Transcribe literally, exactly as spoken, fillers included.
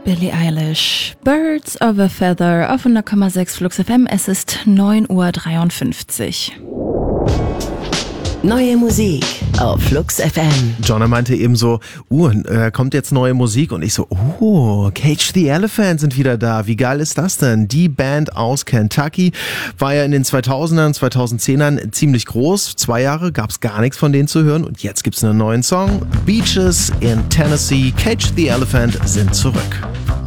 Billie Eilish, Birds of a Feather auf hundert Komma sechs Flux F M. Es ist neun Uhr dreiundfünfzig. Neue Musik auf Flux F M. Jonna meinte eben so, uh, äh, kommt jetzt neue Musik? Und ich so, oh, Cage the Elephant sind wieder da. Wie geil ist das denn? Die Band aus Kentucky war ja in den zweitausendern, zweitausendzehnern ziemlich groß. Zwei Jahre gab es gar nichts von denen zu hören. Und jetzt gibt's einen neuen Song. Beaches in Tennessee, Cage the Elephant sind zurück.